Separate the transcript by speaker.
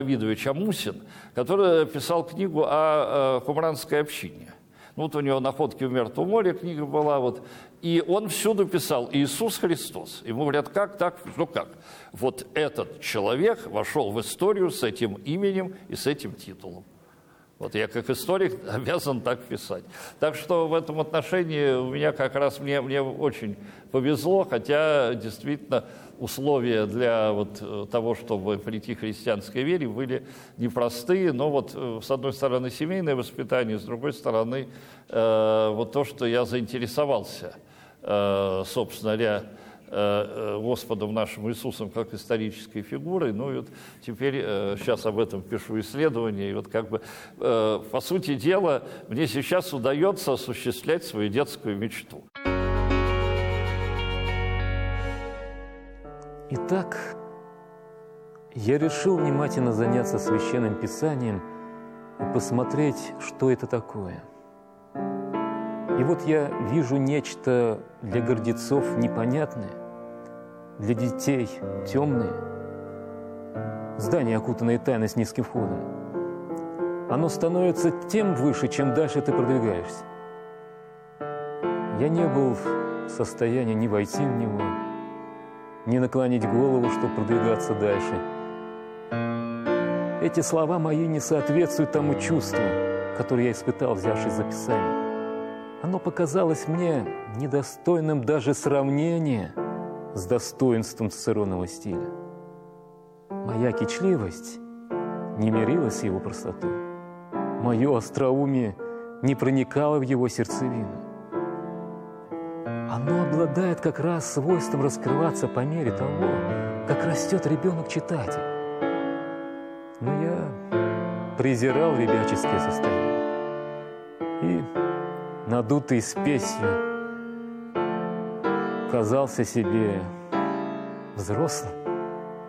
Speaker 1: Давидович Амусин, который писал книгу о кумранской общине. Ну, вот у него «Находки в Мертвом море» книга была, вот, и он всюду писал «Иисус Христос». Ему говорят, как так? Ну как? Вот этот человек вошел в историю с этим именем и с этим титулом. Вот я как историк обязан так писать. Так что в этом отношении у меня как раз мне очень повезло, хотя действительно условия для вот того, чтобы прийти к христианской вере, были непростые. Но вот с одной стороны семейное воспитание, с другой стороны вот то, что я заинтересовался, собственно говоря, Господом нашим Иисусом как исторической фигурой. Ну и вот теперь сейчас об этом пишу исследование. И вот как бы, по сути дела, мне сейчас удается осуществлять свою детскую мечту.
Speaker 2: Итак, я решил внимательно заняться Священным Писанием и посмотреть, что это такое. И вот я вижу нечто для гордецов непонятное, для детей темное. Здание, окутанное тайной с низким входом. Оно становится тем выше, чем дальше ты продвигаешься. Я не был в состоянии ни войти в него, ни наклонить голову, чтобы продвигаться дальше. Эти слова мои не соответствуют тому чувству, которое я испытал, взявшись за Писание. Оно показалось мне недостойным даже сравнения с достоинством цицеронова стиля. Моя кичливость не мирилась с его простотой. Мое остроумие не проникало в его сердцевину. Оно обладает как раз свойством раскрываться по мере того, как растет ребенок-читатель. Но я презирал ребяческое состояние и, надутый спесью, казался себе взрослым.